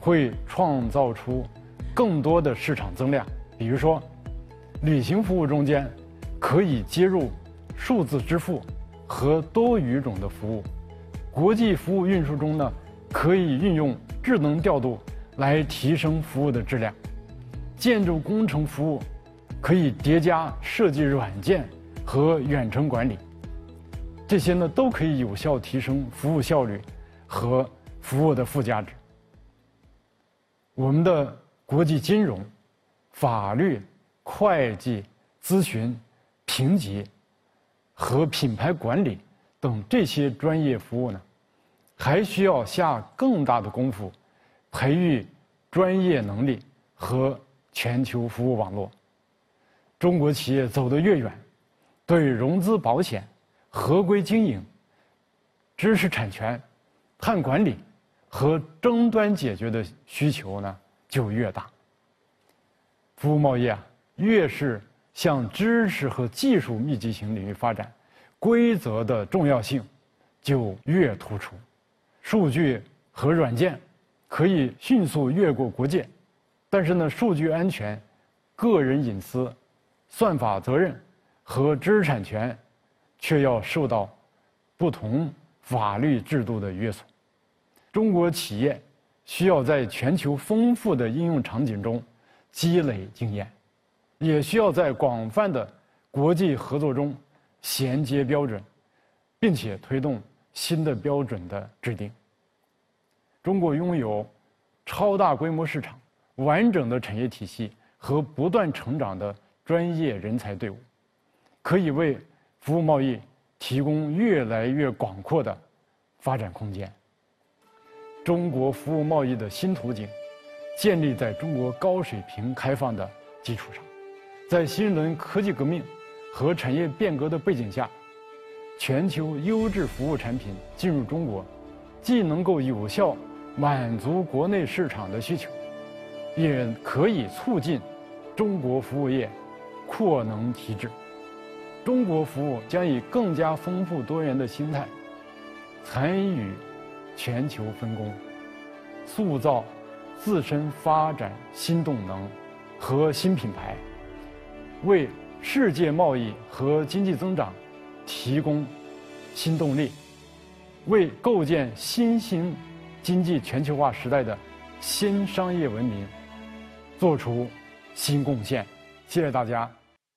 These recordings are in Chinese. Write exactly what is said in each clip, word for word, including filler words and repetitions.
会創造出更多的市場增量。比如說，旅行服務中間可以接入數字支付和多語種的服務，國際服務運輸中呢，可以運用智能調度來提升服務的質量。建築工程服務可以疊加設計軟件和遠程管理，這些呢都可以有效提升服務效率和服務的附加值。我們的國際金融、法律、會計、諮詢、評級和品牌管理等這些專業服務呢，還需要下更大的功夫，培育專業能力和全球服務網絡。中國企業走得越遠，對融資保險、合規經營、知識產權、碳管理和爭端解決的需求呢就越大。服務貿易啊，越是向知識和技術密集型領域發展，規則的重要性就越突出。數據和軟件可以迅速越過國界，但是呢，數據安全、個人隱私、算法責任和知識產權卻要受到不同法律制度的約束。中國企業需要在全球豐富的應用場景中積累經驗，也需要在廣泛的國際合作中銜接標準，並且推動新的標準的制定。中國擁有超大規模市場、完整的產業體系和不斷成長的專業人才隊伍，可以為服務貿易提供越來越廣闊的發展空間。中國服務貿易的新途徑建立在中國高水平開放的基礎上，在新一輪科技革命和產業變革的背景下，全球優質服務產品進入中國，既能夠有效滿足國內市場的需求，也可以促進中國服務業擴能提質。中國服務將以更加豐富多元的心態參與全球分工，塑造自身發展新動能和新品牌，為世界貿易和經濟增長提供新動力，為構建新興經濟全球化時代的新商業文明做出新貢獻。謝謝大家。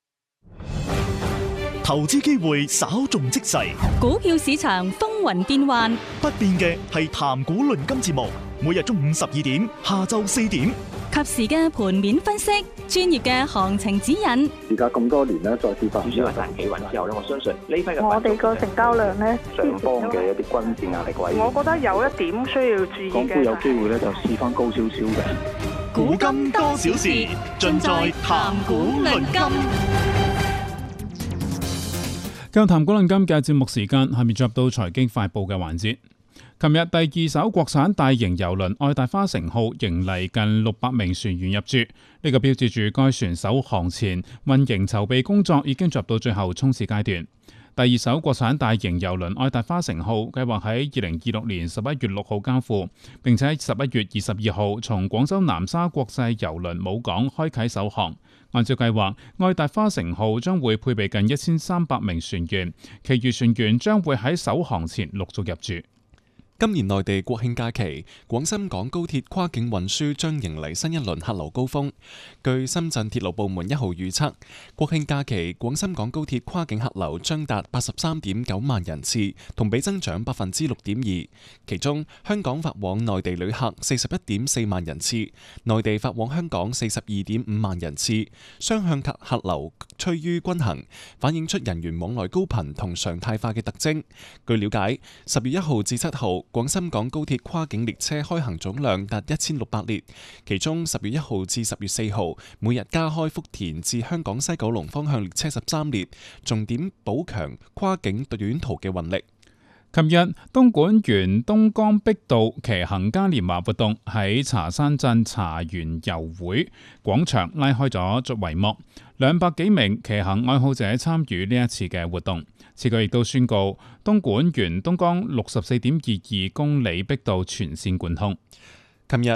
投資機會稍縱即逝， 股票市場風雲變幻， 不變嘅係談股論金節目，每日中午十二點，下晝四點， 及時嘅盤面分析，專業嘅行情指引。 而家咁多年咧，再次發展主要係企穩之後咧，我相信呢批嘅我哋個成交量咧， 上方嘅一啲均線壓力位， 我覺得有一點需要注意嘅。 港股有機會咧就試翻高少少嘅。 股金多少事，盡在談股論金。 今日談股論金嘅節目時間，下面進入到財經快報嘅環節。琴日第二艘國產大型郵輪愛達花城號迎嚟近六百名船員入駐，呢個標誌住該船首航前運營籌備工作已經進入到最後衝刺階段。第二艘國產大型郵輪愛達花城號計劃喺二零二六年十一月六號交付，並且喺十一月二十二號從廣州南沙國際郵輪母港開啟首航。按照計劃，愛達花城號將會配備近一千三百名船員，其餘船員將會喺首航前陸續入駐。 今年內地國慶假期，廣深港高鐵跨境運輸將迎嚟新一輪客流高峰。據深圳鐵路部門一號預測，國慶假期廣深港高鐵跨境客流將達八十三點九萬人次，同比增長百分之六點二。其中，香港發往內地旅客四十一點四萬人次，內地發往香港四十二點五萬人次，雙向客客流趨於均衡，反映出人員往來高頻同常態化嘅特徵。據了解，十月一號至七號，廣深港高鐵跨境列車開行總量達一千六百列，其中十月一號至十月四號每日加開福田至香港西九龍方向列車十三列，重點補強跨境短途嘅運力。 琴日，東莞沿東江碧道騎行嘉年華活動喺茶山鎮茶園遊會廣場拉開咗序幕，兩百幾名騎行愛好者參與呢一次嘅活動。此舉亦都宣告東莞沿東江六十四點二二公里碧道全線貫通。 琴日